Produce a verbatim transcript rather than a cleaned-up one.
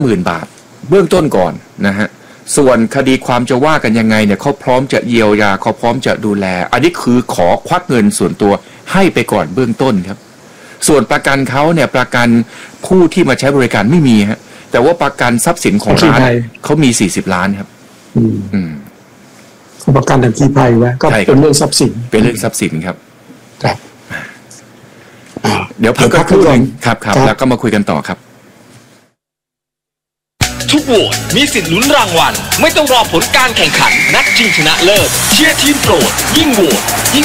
หมื่นบาทเบื้องต้นก่อนนะฮะส่วนคดีความจะว่ากันยังไงเนี่ยเขาพร้อมจะเยียวยาเขาพร้อมจะดูแลอันนี้คือขอควักเงินส่วนตัวให้ไปก่อนเบื้องต้นครับส่วนประกันเขาเนี่ยประกันผู้ที่มาใช้บริการไม่มีฮะแต่ว่าประกันทรัพย์สินของร้านเขามีสี่สิบล้านครับอืมอืมประกันอัคคีภัยไว้ก็เป็นเรื่องทรัพย์สินเป็นเรื่องทรัพย์สินครับครับเดี๋ยวพักกันครู่นึงครับครับแล้วก็มาคุยกันต่อครับทุกโหวตมีสิทธิ์ลุ้นรางวัลไม่ต้องรอผลการแข่งขันนัดชิงชนะเลิศเชียร์ทีมโปรดยิ่งโหวต